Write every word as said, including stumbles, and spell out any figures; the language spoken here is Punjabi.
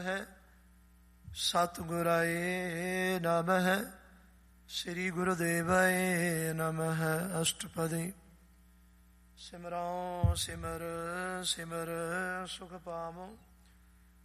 ਹੈ ਸਤਿਗੁਰਾਏ ਨਮః। ਸ੍ਰੀ ਗੁਰੁਦੇਵਾਏ ਨਮః। ਅਸ਼ਟਪਦੀ। ਸਿਮਰੋ ਸਿਮਰ ਸਿਮਰ ਸੁਖ ਪਾਵੋ